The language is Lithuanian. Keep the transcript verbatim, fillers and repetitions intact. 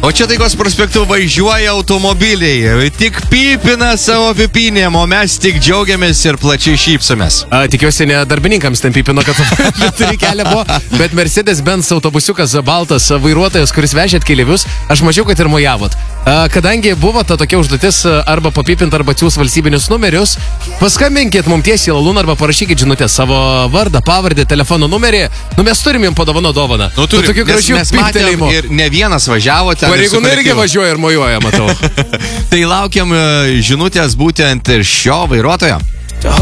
O čia Taikos prospektu važiuoja automobiliai, tik pypina savo pipinėm, o mes tik džiaugiamės ir plačiai šypsomės. A, tikiuosi, ne darbininkams ten pipino, kad turi kelią buvo, bet Mercedes-Benz autobusiukas baltas vairuotojas, kuris vežėt keleivius, aš mačiau, kad ir mojavot. A, kadangi buvo ta tokia užduotis arba papipint, arba atsiųs valstybinius numerius, paskambinkit mums tiesiai lalūn arba parašykit žinutę savo vardą, pavardę, telefono numerį. Nu, mes turim jums padovano dovaną. Nu, turim, tokių nes gražių mes matėm ir ne vienas važiavo ten. Pareigūnai irgi važiuoja ir mojuoja, matau. Tai laukiam žinutės būtent ir šio vairuotojo.